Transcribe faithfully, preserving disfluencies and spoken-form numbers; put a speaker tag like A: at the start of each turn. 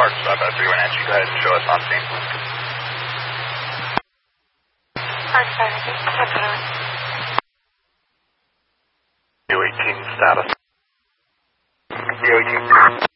A: Park stop at three one H. Go ahead and show us on scene. U eighteen status. U eighteen.